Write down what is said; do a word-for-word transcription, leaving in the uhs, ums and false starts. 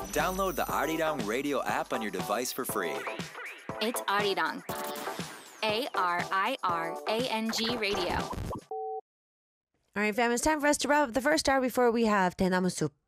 Download the Arirang Radio app on your device for free. It's Arirang. A R I R A N G Radio. All right, fam, it's time for us to wrap up the first hour before we have Tenamu Soup.